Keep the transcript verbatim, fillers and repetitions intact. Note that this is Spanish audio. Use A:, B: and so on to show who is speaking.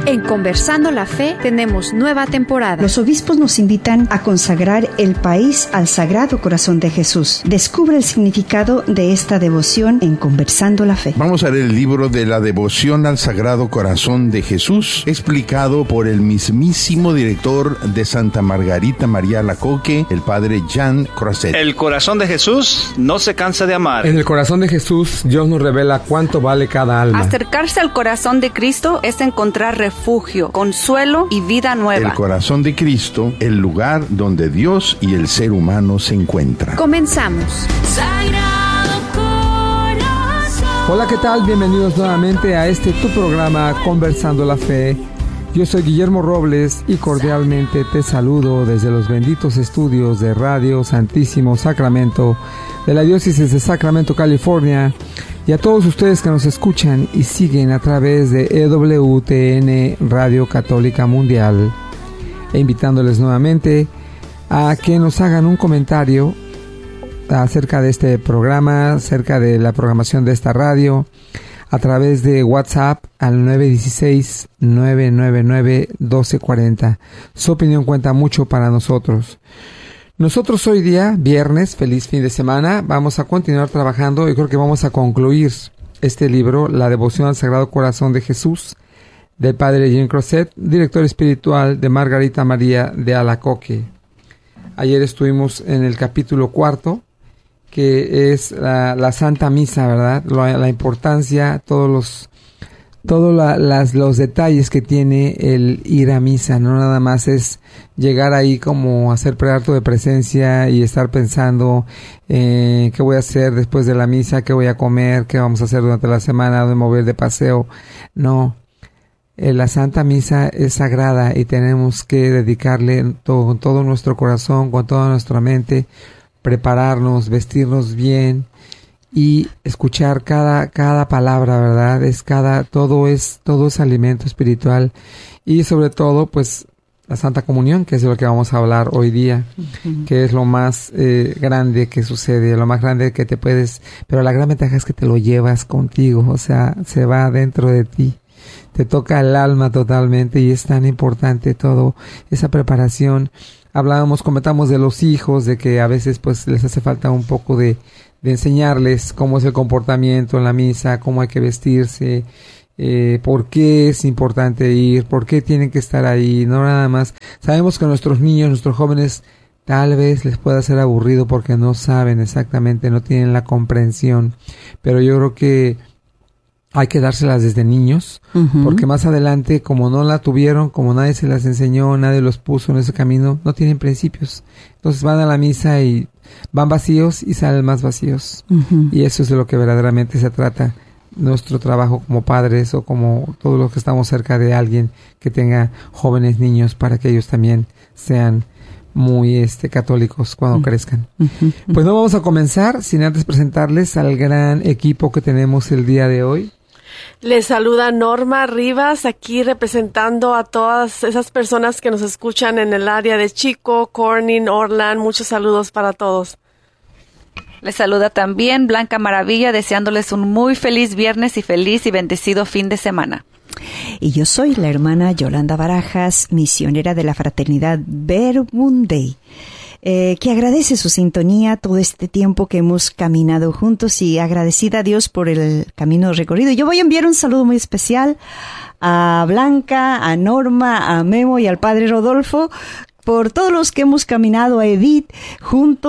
A: En Conversando la Fe tenemos nueva temporada.
B: Los obispos nos invitan a consagrar el país al Sagrado Corazón de Jesús. Descubre el significado de esta devoción en Conversando la Fe.
C: Vamos a leer el libro de la devoción al Sagrado Corazón de Jesús, explicado por el mismísimo director de Santa Margarita María Alacoque, el padre Jean Croiset.
D: El corazón de Jesús no se cansa de amar.
E: En el corazón de Jesús, Dios nos revela cuánto vale cada alma.
F: Acercarse al corazón de Cristo es encontrar refugio, consuelo y vida nueva.
C: El corazón de Cristo, el lugar donde Dios y el ser humano se encuentran.
A: Comenzamos.
G: Sagrado Corazón.
E: Hola, ¿qué tal? Bienvenidos nuevamente a este tu programa Conversando la Fe. Yo soy Guillermo Robles y cordialmente te saludo desde los benditos estudios de Radio Santísimo Sacramento de la Diócesis de Sacramento, California, y a todos ustedes que nos escuchan y siguen a través de E W T N Radio Católica Mundial, e invitándoles nuevamente a que nos hagan un comentario acerca de este programa, acerca de la programación de esta radio, a través de WhatsApp al nueve uno seis, nueve nueve nueve, uno dos cuatro cero. Su opinión cuenta mucho para nosotros. Nosotros hoy día, viernes, feliz fin de semana, vamos a continuar trabajando y creo que vamos a concluir este libro, La Devoción al Sagrado Corazón de Jesús, del padre Jean Croiset, director espiritual de Margarita María de Alacoque. Ayer estuvimos en el capítulo cuarto, que es la, la Santa Misa, ¿verdad? La, la importancia, todos los todos la, las, los detalles que tiene el ir a misa. No nada más es llegar ahí como hacer preacto de presencia y estar pensando eh, qué voy a hacer después de la misa, qué voy a comer, qué vamos a hacer durante la semana, dónde me voy de paseo. No, eh, la Santa Misa es sagrada y tenemos que dedicarle todo, con todo nuestro corazón, con toda nuestra mente, prepararnos, vestirnos bien y escuchar cada cada palabra, ¿verdad? Es cada todo es todo es alimento espiritual y sobre todo pues la Santa Comunión, que es de lo que vamos a hablar hoy día, uh-huh. que es lo más eh, grande que sucede, lo más grande que te puedes, pero la gran ventaja es que te lo llevas contigo, o sea, se va dentro de ti. Te toca el alma totalmente y es tan importante todo esa preparación. Hablábamos, comentamos de los hijos, de que a veces pues les hace falta un poco de, de enseñarles cómo es el comportamiento en la misa, cómo hay que vestirse, eh, por qué es importante ir, por qué tienen que estar ahí, no nada más. Sabemos que nuestros niños, nuestros jóvenes, tal vez les pueda ser aburrido porque no saben exactamente, no tienen la comprensión, pero yo creo que hay que dárselas desde niños, uh-huh. porque más adelante, como no la tuvieron, como nadie se las enseñó, nadie los puso en ese camino, no tienen principios. Entonces van a la misa y van vacíos y salen más vacíos. Uh-huh. Y eso es de lo que verdaderamente se trata nuestro trabajo como padres o como todos los que estamos cerca de alguien que tenga jóvenes niños para que ellos también sean muy este católicos cuando uh-huh. crezcan. Uh-huh. Pues no vamos a comenzar sin antes presentarles al gran equipo que tenemos el día de hoy.
H: Les saluda Norma Rivas, aquí representando a todas esas personas que nos escuchan en el área de Chico, Corning, Orland. Muchos saludos para todos.
F: Les saluda también Blanca Maravilla, deseándoles un muy feliz viernes y feliz y bendecido fin de semana.
B: Y yo soy la hermana Yolanda Barajas, misionera de la Fraternidad Verbum Dei, eh, que agradece su sintonía todo este tiempo que hemos caminado juntos y agradecida a Dios por el camino recorrido. Yo voy a enviar un saludo muy especial a Blanca, a Norma, a Memo y al Padre Rodolfo, por todos los que hemos caminado, a Edith, juntos.